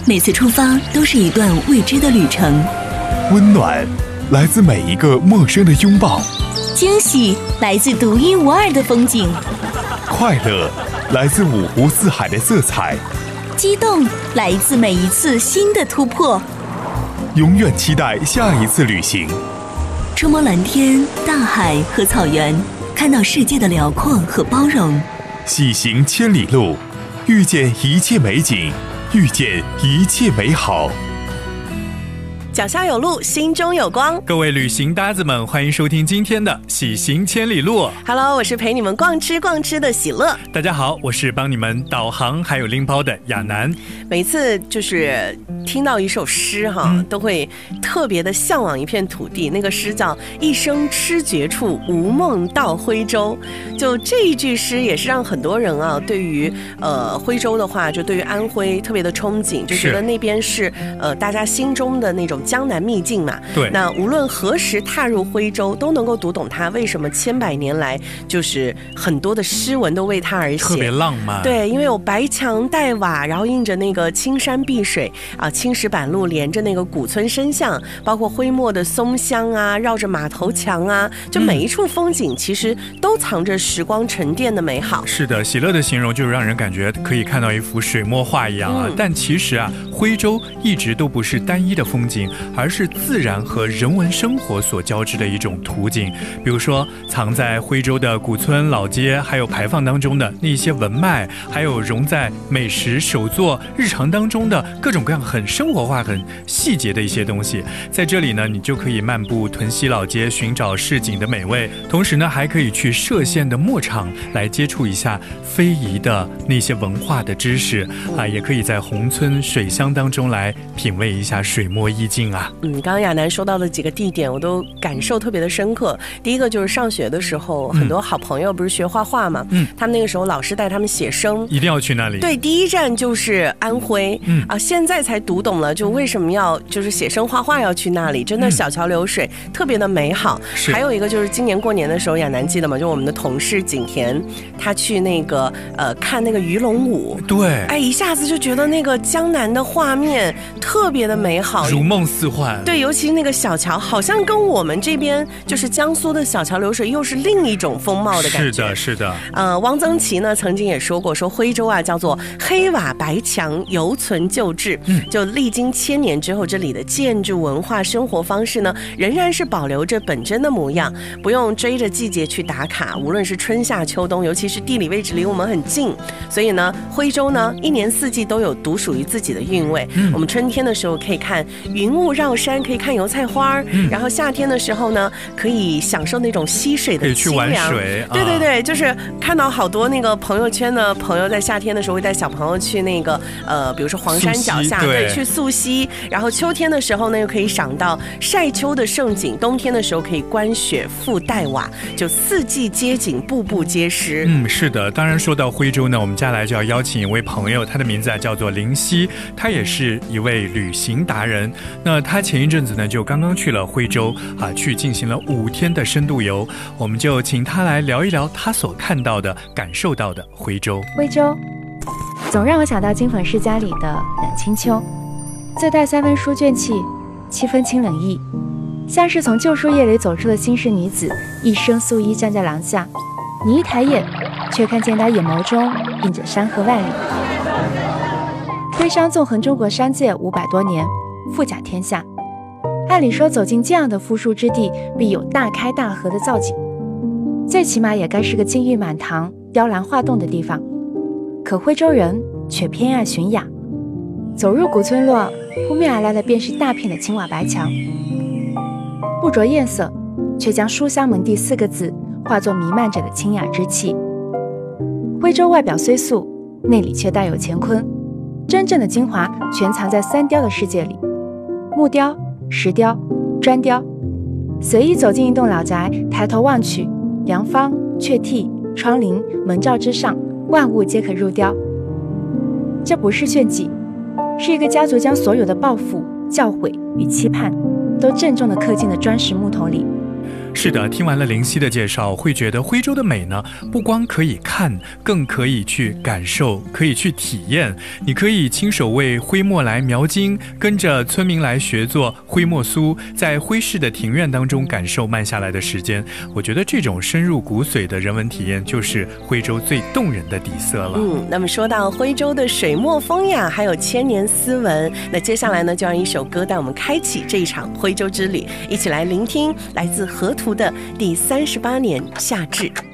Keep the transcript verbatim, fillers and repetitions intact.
每次出发都是一段未知的旅程。 温暖来自每一个陌生的拥抱， 惊喜来自独一无二的风景， 快乐来自五湖四海的色彩， 激动来自每一次新的突破。 永远期待下一次旅行。 触摸蓝天、大海和草原，看到世界的辽阔和包容。 喜行千里路，遇见一切美景，遇见一切美好。 脚下有路，心中有光。 各位旅行搭子们，欢迎收听今天的喜行千里路。 Hello， 我是陪你们逛吃逛吃的喜乐。 大家好，我是帮你们导航还有拎包的亚楠。 每次就是听到一首诗哈、嗯，都会特别的向往一片土地。那个诗叫一生吃绝处，无梦到徽州。就这一句诗也是让很多人啊，对于呃徽州的话，就对于安徽特别的憧憬，就觉得那边是呃大家心中的那种江南秘境嘛。 对。 那无论何时踏入徽州，都能够读懂它为什么千百年来就是很多的诗文都为它而写， 特别浪漫。 对，因为有白墙黛瓦，然后映着那个青山碧水啊，青石板路连着那个古村深巷，包括徽墨的松香啊，绕着马头墙啊，就每一处风景其实都藏着时光沉淀的美好。 是的，喜乐的形容就是让人感觉可以看到一幅水墨画一样啊。嗯、但其实啊，徽州一直都不是单一的风景，而是自然和人文生活所交织的一种图景。比如说，藏在徽州的古村老街，还有牌坊当中的那些文脉，还有融在美食手作日常当中的各种各样很生活化、很细节的一些东西。在这里呢，你就可以漫步屯溪老街，寻找市井的美味，同时呢，还可以去歙县的墨厂来接触一下非遗的那些文化的知识啊，也可以在宏村水乡当中来品味一下水墨意境啊。 嗯，刚刚亚楠说到的几个地点，我都感受特别的深刻。第一个就是上学的时候，很多好朋友不是学画画嘛，嗯，他们那个时候老师带他们写生， 一定要去那里。 对，第一站就是安徽， 嗯啊，现在才读懂了，就为什么要就是写生画画要去那里，真的小桥流水，嗯、特别的美好。还有一个就是今年过年的时候，亚楠记得吗？就我们的同事景甜，他去那个呃看那个鱼龙舞， 对， 哎，一下子就觉得那个江南的画面特别的美好， 如梦似幻。 对，尤其那个小桥，好像跟我们这边就是江苏的小桥流水又是另一种风貌的感觉。 是的，是的。 呃，汪曾祺呢曾经也说过，说徽州啊叫做黑瓦白墙，犹存旧制。嗯，就历经千年之后，这里的建筑文化、生活方式呢，仍然是保留着本真的模样，不用追着季节去打卡。无论是春夏秋冬，尤其是地理位置离我们很近，所以呢，徽州呢一年四季都有独属于自己的韵味。嗯，我们春天的时候可以看云雾绕山，可以看油菜花，嗯、然后夏天的时候呢，可以享受那种溪水的清凉。 可以去玩水。 对对对，就是看到好多那个朋友圈的朋友在夏天的时候会带小朋友去那个呃，比如说黄山脚下，对，去溯溪。然后秋天的时候呢，又可以赏到晒秋的盛景；冬天的时候可以观雪覆黛瓦，就四季街景，步步皆诗。 嗯，是的。当然说到徽州呢，我们接下来就要邀请一位朋友，他的名字啊叫做林夕，他也是一位旅行达人。那他前一阵子呢，就刚刚去了徽州啊，去进行了五天的深度游。我们就请他来聊一聊他所看到的、感受到的徽州。 徽州总让我想到金粉世家里的冷清秋，自带三分书卷气，七分清冷意，像是从旧书页里走出的新式女子，一身素衣站在廊下，你一抬眼，却看见她眼眸中映着山河万里。徽商纵横中国商界五百多年，富甲天下。按理说，走进这样的富庶之地，必有大开大合的造景，最起码也该是个金玉满堂、雕栏画栋的地方。可徽州人却偏爱寻雅，走入古村落，扑面而来的便是大片的青瓦白墙，不着艳色，却将书香门第四个字化作弥漫着的清雅之气。徽州外表虽素，内里却带有乾坤，真正的精华全藏在三雕的世界里：木雕、石雕、砖雕。随意走进一栋老宅，抬头望去，梁方、阙屉、窗棂、门罩之上，万物皆可入雕。这不是炫技，是一个家族将所有的抱负、教诲与期盼都郑重地刻进了砖石木头里。 是的，听完了林夕的介绍，会觉得徽州的美呢，不光可以看，更可以去感受，可以去体验。你可以亲手为徽墨来描金，跟着村民来学做徽墨酥，在徽市的庭院当中感受慢下来的时间。我觉得这种深入骨髓的人文体验，就是徽州最动人的底色了。 嗯，那么说到徽州的水墨风雅，还有千年斯文，那接下来呢，就让一首歌带我们开启这一场徽州之旅，一起来聆听来自河图的第三十八年夏至。